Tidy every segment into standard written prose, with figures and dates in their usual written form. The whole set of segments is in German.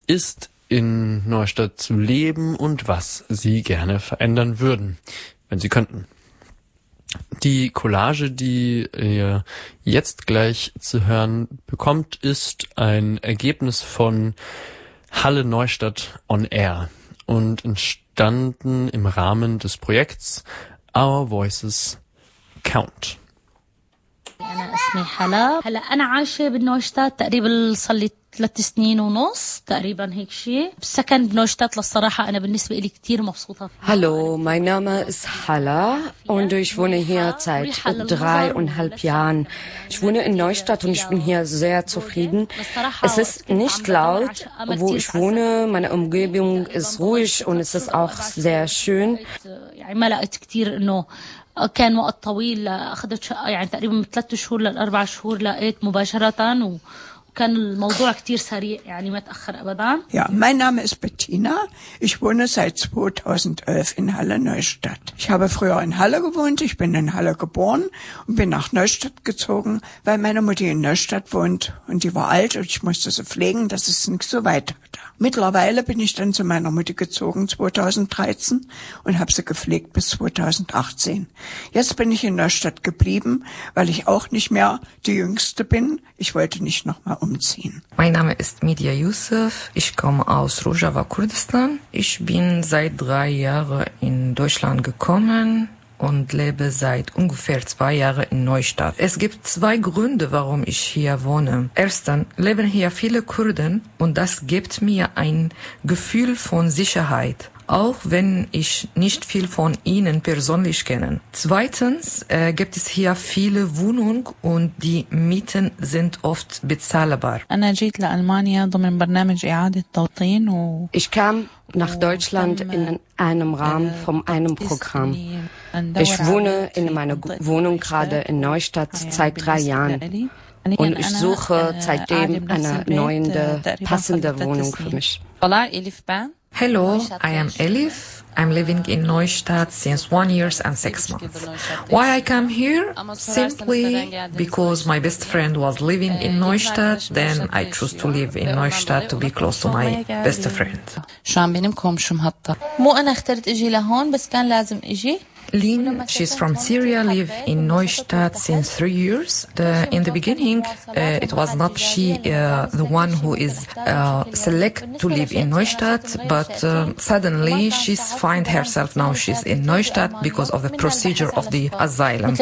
ist, in Neustadt zu leben und was Sie gerne verändern würden, wenn Sie könnten. Die Collage, die ihr jetzt gleich zu hören bekommt, ist ein Ergebnis von Halle Neustadt on Air und entstanden im Rahmen des Projekts Our Voices Count. أنا اسمي هلا أنا عايشة بنوشتات تقريبا صار لي 3 سنين ونص تقريبا هيك شيء. السكن بنوشتات للصراحة أنا بالنسبة لي كتير مبسوطة فيه. Hallo, mein Name ist Halla und ich wohne hier seit 3,5 Jahren. Ich wohne in Neustadt und ich bin hier sehr zufrieden. Es ist nicht laut, wo ich wohne, meine Umgebung ist ruhig und es ist auch sehr schön. كان وقت طويل أخذت شقة يعني تقريبا من 3 شهور ل4 شهور لقيت مباشرة وكان الموضوع كتير سريع يعني ما تأخر أبدا. Ja, mein Name ist Bettina. Ich wohne seit 2011 in Halle Neustadt. Ich habe früher in Halle gewohnt, ich bin in Halle geboren und bin nach Neustadt gezogen, weil meine Mutter in Neustadt wohnt und die war alt und ich musste sie pflegen, dass es nicht so weit hatte. Mittlerweile bin ich dann zu meiner Mutter gezogen 2013 und habe sie gepflegt bis 2018. Jetzt bin ich in Neustadt geblieben, weil ich auch nicht mehr die Jüngste bin. Ich wollte nicht nochmal umziehen. Mein Name ist Media Yusuf. Ich komme aus Rojava, Kurdistan. Ich bin seit 3 Jahren in Deutschland gekommen und lebe seit ungefähr 2 Jahren in Neustadt. Es gibt 2 Gründe, warum ich hier wohne. Erstens leben hier viele Kurden und das gibt mir ein Gefühl von Sicherheit, auch wenn ich nicht viel von ihnen persönlich kenne. Zweitens gibt es hier viele Wohnungen und die Mieten sind oft bezahlbar. Ich kam nach Deutschland in einem Rahmen von einem Programm. Ich wohne in meiner Wohnung gerade in Neustadt seit 3 Jahren. Und ich suche seitdem eine neue, passende Wohnung für mich. Hello, I am Elif. I'm living in Neustadt since 1 year and 6 months. Why I come here? Simply because my best friend was living in Neustadt, then I chose to live in Neustadt to be close to my best friend. شو عم بينكم شو محطة مو أنا اخترت أجي لهون بس كان لازم أجي. Lin, she's from Syria, live in Neustadt since 3 years. In the beginning, it was not she the one who is select to live in Neustadt, but suddenly she's find herself now she's in Neustadt because of the procedure of the asylum.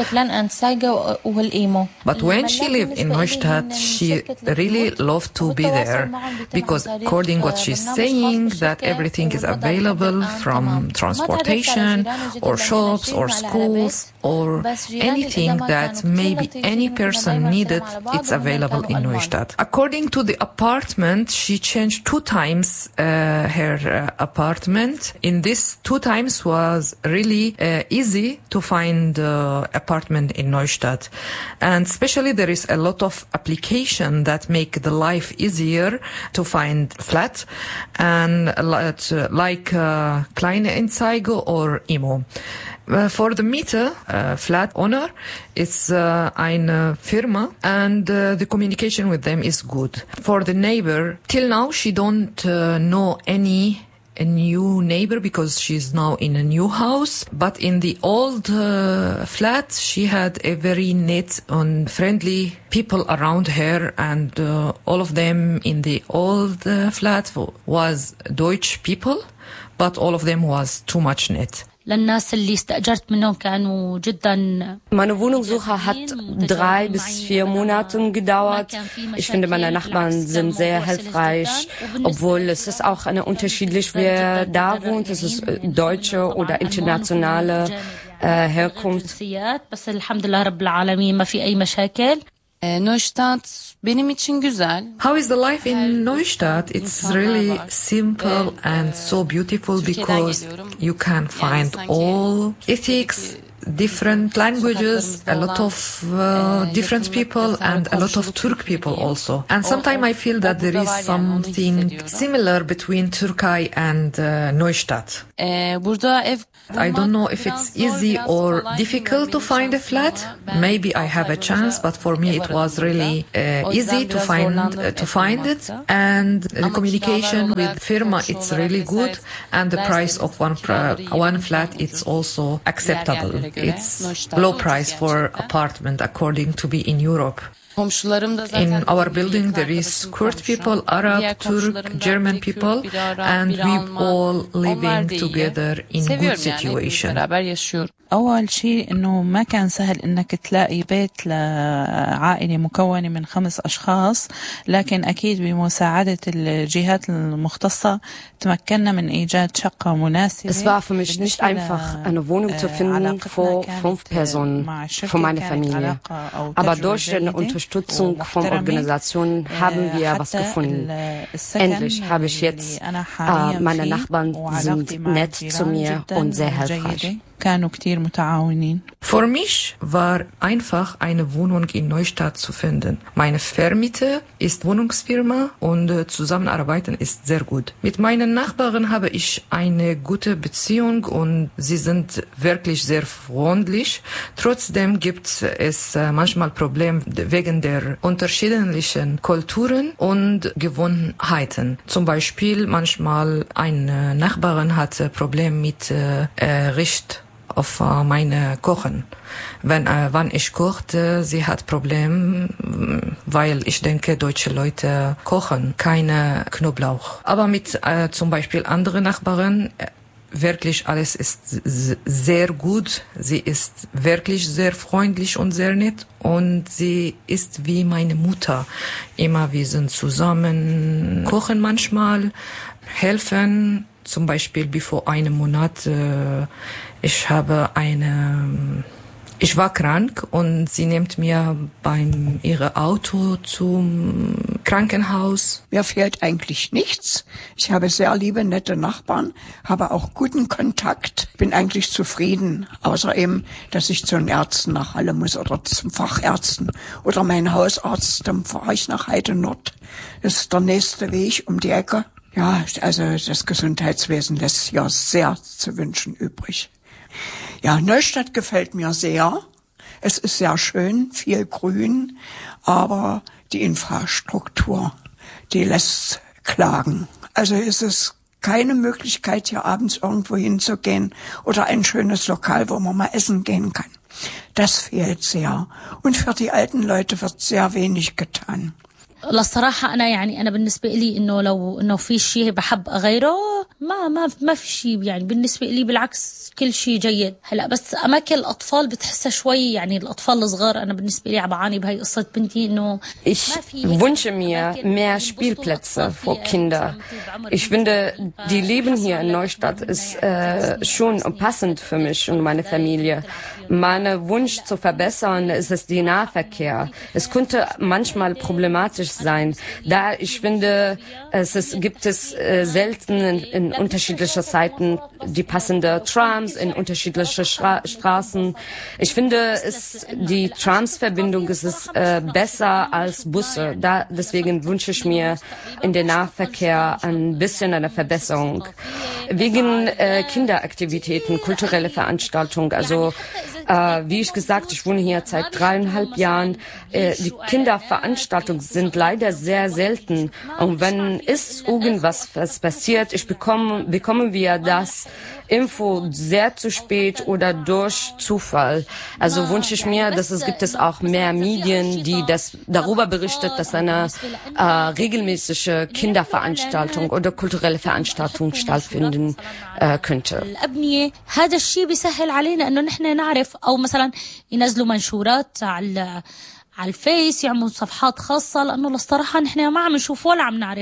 But when she lived in Neustadt, she really loved to be there because according what she's saying, that everything is available from transportation or shops or schools or anything that maybe any person needed, it's available in Neustadt. According to the apartment, she changed 2 times her apartment. In this 2 times was really easy to find apartment in Neustadt. And especially there is a lot of application that make the life easier to find flat and like Kleinanzeigen or Imo. For the Mieter, flat owner, it's eine Firma and the communication with them is good. For the neighbor, till now she don't know any new neighbor because she's now in a new house. But in the old flat, she had a very neat and friendly people around her, and all of them in the old flat was Deutsch people, but all of them was too much neat. للناس اللي استأجرت منهم كانوا جدا. Meine Wohnungssuche hat 3 bis 4 Monate gedauert. Ich finde, meine Nachbarn sind sehr hilfreich, obwohl es ist auch unterschiedlich, wer da wohnt. Es ist deutsche oder internationale Herkunft. بس الحمد لله رب العالمين ما في أي مشاكل. Neustadt benim için güzel. How is the life in Neustadt? It's really simple and so beautiful because you can find all ethics different languages, a lot of different people and a lot of Turk people also. And sometimes I feel that there is something similar between Turkey and Neustadt. I don't know if it's easy or difficult to find a flat. Maybe I have a chance, but for me it was really easy to find it. And the communication with firma, it's really good, and the price of one flat, it's also acceptable. It's low price for apartment according to be in Europe. In our building there is Kurd people, Arab, Turk, German people, and we all living together in good situation. أول شيء إنه ما كان سهل إنك تلاقي بيت لعائلة مكونة من 5 أشخاص، لكن أكيد بمساعدة الجهات المختصة تمكنا من إيجاد شقة مناسبة. Es war für mich nicht einfach, eine Wohnung zu finden für 5 Personen, für meine Familie. Aber durch die Unterstützung von Organisationen haben wir was gefunden. Endlich habe ich jetzt, meine Nachbarn sind nett zu mir und sehr hilfreich. Für mich war einfach eine Wohnung in Neustadt zu finden. Meine Vermieter ist Wohnungsfirma und zusammenarbeiten ist sehr gut. Mit meinen Nachbarn habe ich eine gute Beziehung und sie sind wirklich sehr freundlich. Trotzdem gibt es manchmal Probleme wegen der unterschiedlichen Kulturen und Gewohnheiten. Zum Beispiel manchmal ein Nachbarin hatte Probleme mit Richt auf meine Kochen. Wenn ich kochte, sie hat Probleme, weil ich denke, deutsche Leute kochen keine Knoblauch. Aber mit zum Beispiel anderen Nachbarn, wirklich alles ist sehr gut. Sie ist wirklich sehr freundlich und sehr nett und sie ist wie meine Mutter. Immer wir sind zusammen, kochen manchmal, helfen. Zum Beispiel bevor einem Monat, ich war krank und sie nimmt mir beim ihrem Auto zum Krankenhaus. Mir fehlt eigentlich nichts. Ich habe sehr liebe, nette Nachbarn, habe auch guten Kontakt, bin eigentlich zufrieden, außer eben, dass ich zu den Ärzten nach Halle muss oder zum Fachärzten oder mein Hausarzt, dann fahre ich nach Heide Nord. Das ist der nächste Weg um die Ecke. Ja, also das Gesundheitswesen lässt ja sehr zu wünschen übrig. Ja, Neustadt gefällt mir sehr. Es ist sehr schön, viel Grün, aber die Infrastruktur, die lässt klagen. Also ist es keine Möglichkeit, hier abends irgendwo hinzugehen oder ein schönes Lokal, wo man mal essen gehen kann. Das fehlt sehr. Und für die alten Leute wird sehr wenig getan. للصراحة أنا بالنسبة لي إنه في شيء بحب أغيره ما في شيء يعني بالنسبة لي بالعكس كل شيء جيد. هلا بس أماكن الأطفال بتحسها شوي يعني الأطفال الصغار أنا بالنسبة لي بعاني بهاي قصة بنتي إنه Ich wünsche mir mehr Spielplätze für Kinder. Ich finde, die Leben hier in Neustadt ist schon passend für mich und meine Familie. Mein Wunsch zu verbessern ist es der Nahverkehr. Es könnte manchmal problematisch sein, da ich finde, gibt es selten in unterschiedlichen Zeiten die passende Trams in unterschiedliche Straßen. Ich finde, die Trams-Verbindung ist besser als Busse. Deswegen wünsche ich mir in den Nahverkehr ein bisschen eine Verbesserung. Wegen Kinderaktivitäten, kulturelle Veranstaltungen, also wie ich gesagt, ich wohne hier seit 3,5 Jahren. Die Kinderveranstaltungen sind leider sehr selten. Und wenn irgendwas passiert, bekommen wir das Info sehr zu spät oder durch Zufall. Also wünsche ich mir, dass gibt es auch mehr Medien, die darüber berichtet, dass eine regelmäßige Kinderveranstaltung oder kulturelle Veranstaltung stattfinden könnte. هذا الشيء بيسهل علينا إنه نحن نعرف أو مثلا ينزلوا منشورات على الفيس، يعملوا صفحات خاصة، لأنه للصراحة نحن ما عم نشوف ولا عم نعرف.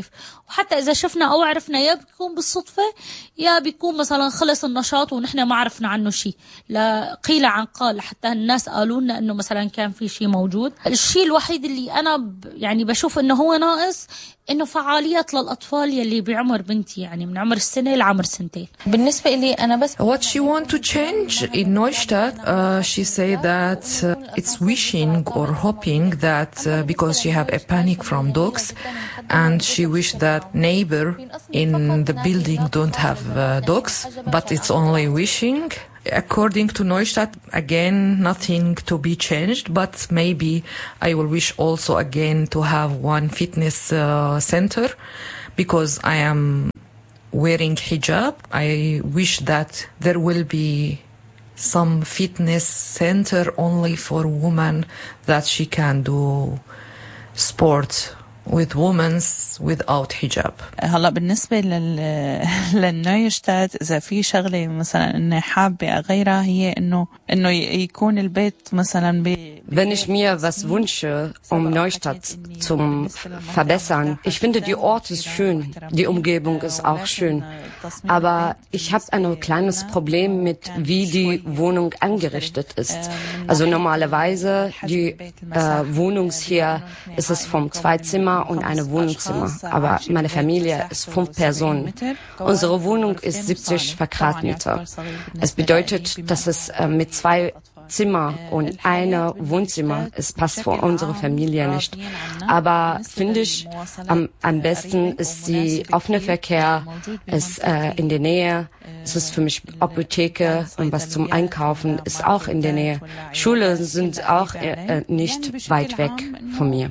وحتى إذا شفنا أو عرفنا يا بيكون بالصدفة يا بيكون مثلا خلص النشاط ونحن ما عرفنا عنه شيء، لا قيل عن قال، حتى الناس قالوا لنا إنه مثلا كان في شيء موجود. الشيء الوحيد اللي أنا يعني بشوف إنه هو ناقص إنه فعاليات للأطفال يلي بعمر بنتي، يعني من عمر السنة لعمر سنتين. بالنسبة لي أنا بس What she want to change in Neustadt, she say that it's wishing or hoping that because she have a panic from dogs and she wish that neighbor in the building don't have dogs, but it's only wishing. According to Neustadt, again, nothing to be changed, but maybe I will wish also again to have one fitness center because I am wearing hijab. I wish that there will be some fitness center only for women that she can do sport with women without hijab. هلا بالنسبة للنويشتات إذا في شغلة مثلا إني حابة أغيرها هي إنه يكون البيت مثلا Wenn ich mir was wünsche, um Neustadt zu verbessern, ich finde, die Ort ist schön, die Umgebung ist auch schön, aber ich habe ein kleines Problem mit, wie die Wohnung eingerichtet ist. Also normalerweise, die Wohnung hier ist es vom Zweizimmer und eine Wohnzimmer, aber meine Familie ist 5 Personen. Unsere Wohnung ist 70 Quadratmeter. Es bedeutet, dass es mit 2 Zimmer und eine Wohnzimmer, es passt für unsere Familie nicht. Aber finde ich, am besten ist die offene Verkehr, ist in der Nähe, es ist für mich Apotheke und was zum Einkaufen ist auch in der Nähe. Schulen sind auch nicht weit weg von mir.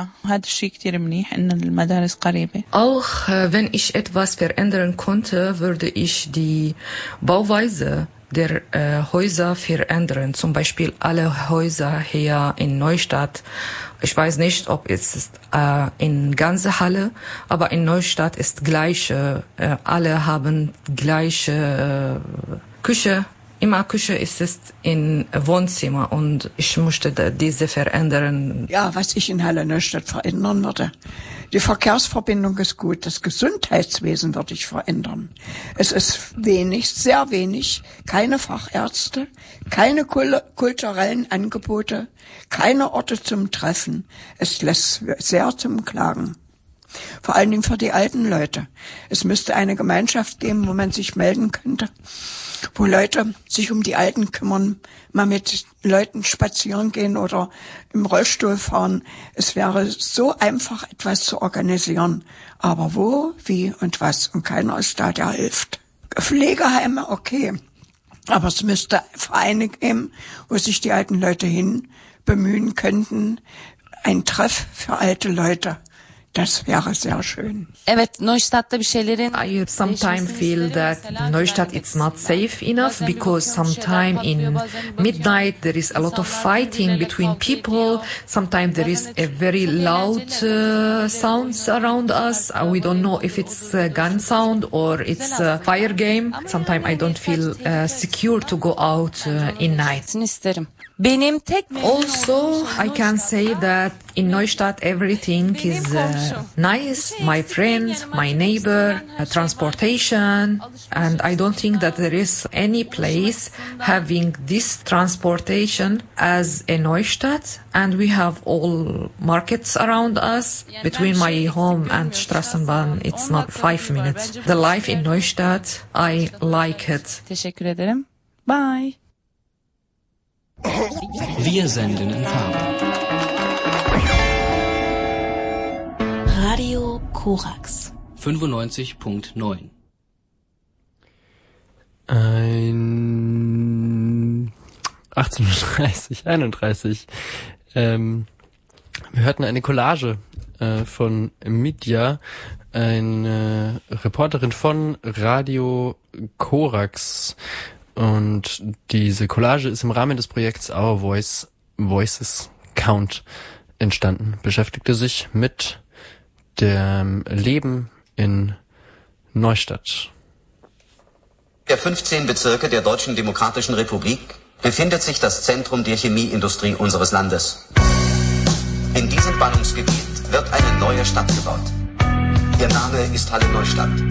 Auch wenn ich etwas verändern konnte, würde ich die Bauweise der Häuser verändern. Zum Beispiel alle Häuser hier in Neustadt. Ich weiß nicht, ob es ist in ganze Halle, aber in Neustadt ist gleiche. Alle haben gleiche Küche. Immer Küche ist es in Wohnzimmer und ich möchte diese verändern. Ja, was ich in Halle Neustadt verändern würde. Die Verkehrsverbindung ist gut. Das Gesundheitswesen würde ich verändern. Es ist wenig, sehr wenig, keine Fachärzte, keine kulturellen Angebote, keine Orte zum Treffen. Es lässt sehr zum Klagen. Vor allen Dingen für die alten Leute. Es müsste eine Gemeinschaft geben, wo man sich melden könnte, wo Leute sich um die Alten kümmern, mal mit Leuten spazieren gehen oder im Rollstuhl fahren. Es wäre so einfach, etwas zu organisieren. Aber wo, wie und was? Und keiner ist da, der hilft. Pflegeheime, okay. Aber es müsste Vereine geben, wo sich die alten Leute hin bemühen könnten. Ein Treff für alte Leute. Das wäre sehr schön. I sometimes feel that Neustadt is not safe enough because sometimes in midnight there is a lot of fighting between people. Sometimes there is a very loud sounds around us. We don't know if it's a gun sound or it's a fire game. Sometimes I don't feel secure to go out in night. Also, I can say that in Neustadt everything is nice, my friends, my neighbor, transportation, and I don't think that there is any place having this transportation as a Neustadt, and we have all markets around us. Between my home and Straßenbahn, it's not 5 minutes. The life in Neustadt, I like it. Teşekkür ederim. Bye. Wir senden in Farbe. Radio Korax 95.9. 18:31. Wir hörten eine Collage von Midja, eine Reporterin von Radio Korax. Und diese Collage ist im Rahmen des Projekts Our Voices Count entstanden. Beschäftigte sich mit dem Leben in Neustadt. Der 15 Bezirke der Deutschen Demokratischen Republik befindet sich das Zentrum der Chemieindustrie unseres Landes. In diesem Ballungsgebiet wird eine neue Stadt gebaut. Ihr Name ist Halle Neustadt.